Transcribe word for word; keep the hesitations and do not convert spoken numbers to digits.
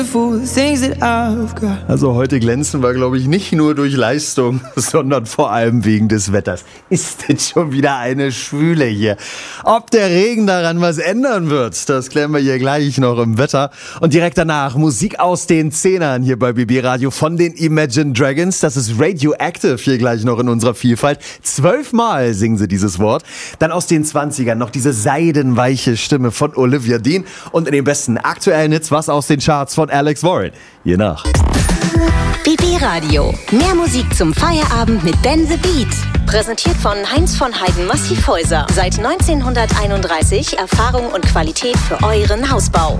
Also heute glänzen wir, glaube ich, nicht nur durch Leistung, sondern vor allem wegen des Wetters. Ist das schon wieder eine Schwüle hier? Ob der Regen daran was ändern wird, das klären wir hier gleich noch im Wetter. Und direkt danach Musik aus den Zehnern hier bei B B Radio von den Imagine Dragons. Das ist Radioactive hier gleich noch in unserer Vielfalt. Zwölfmal singen sie dieses Wort. Dann aus den Zwanzigern noch diese seidenweiche Stimme von Olivia Dean. Und in den besten aktuellen Hits was aus den Charts von Alex Warren. Je nach. B B Radio. Mehr Musik zum Feierabend mit Ben the Beat. Präsentiert von Heinz von Heiden Massivhäuser. Seit neunzehnhunderteinunddreißig Erfahrung und Qualität für euren Hausbau.